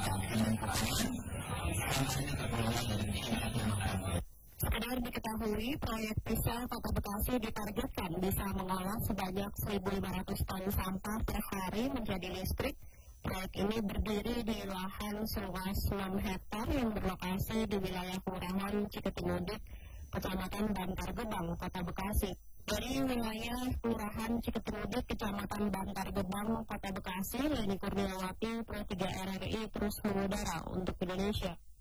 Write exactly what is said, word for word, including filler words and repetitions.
Sekedar diketahui, proyek Pisau Kota Bekasi ditargetkan bisa mengolah sebanyak seribu lima ratus ton sampah per hari menjadi listrik. Proyek ini berdiri di lahan seluas enam hektar yang berlokasi di wilayah Kelurahan Ciketingudik, Kecamatan Bantar Gebang, Kota Bekasi. Dari wilayah Kelurahan Ciketingudik, Kecamatan Bantar Gebang, Kota Bekasi, Leni Kurniawati, Pro tiga R R I terus mengudara untuk Indonesia.